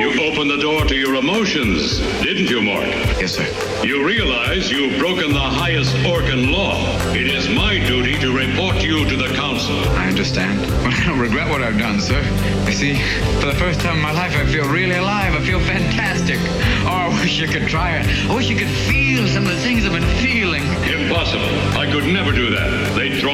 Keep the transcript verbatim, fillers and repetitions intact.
You opened the door to your emotions, didn't you, Mort? Yes, sir. You realize you've broken the highest Orcan law. It is my duty to report you to the council. I understand. But I don't regret what I've done, sir. You see, for the first time in my life, I feel really alive. I feel fantastic. Oh, I wish you could try it. I wish you could feel some of the things I've been feeling. Impossible. I could never do that. They'd throw